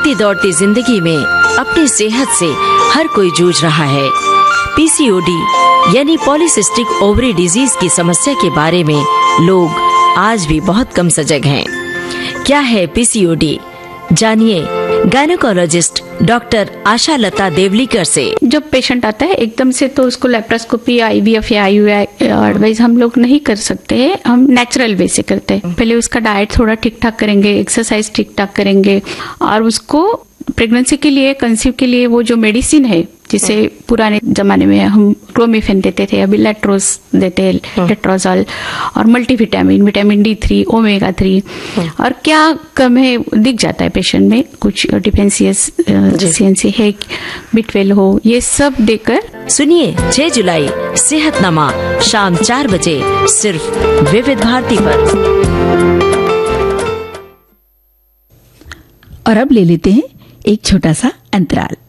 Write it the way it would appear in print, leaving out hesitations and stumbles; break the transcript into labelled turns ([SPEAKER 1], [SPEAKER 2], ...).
[SPEAKER 1] भागती दौड़ती जिंदगी में अपनी सेहत से हर कोई जूझ रहा है। पीसीओडी यानी पॉलीसिस्टिक ओवरी डिजीज की समस्या के बारे में लोग आज भी बहुत कम सजग हैं। क्या है पीसीओडी? जानिए गायनेकोलॉजिस्ट डॉक्टर आशा लता देवलीकर से।
[SPEAKER 2] जब पेशेंट आता है एकदम से तो उसको लेप्रोस्कोपी, आईवीएफ या आईयूआई एडवाइस हम लोग नहीं कर सकते हैं, हम नेचुरल वे से करते हैं। पहले उसका डाइट थोड़ा ठीक ठाक करेंगे, एक्सरसाइज ठीक ठाक करेंगे और उसको प्रेगनेंसी के लिए, कंसीव के लिए वो जो मेडिसिन है जिसे पुराने जमाने में हम क्लोमिफेन देते थे, अभी लेट्रोस देते हैं, लेट्रोजॉल, और मल्टीविटामिन, विटामिन D3, ओमेगा 3 और क्या कम है दिख जाता है पेशेंट में, कुछ डिफेंशियंसी है, B12 हो, ये सब देकर।
[SPEAKER 1] सुनिए 6 जुलाई सेहतनामा शाम 4 बजे सिर्फ विविध भारती पर।
[SPEAKER 3] और अब ले लेते हैं एक छोटा सा अंतराल।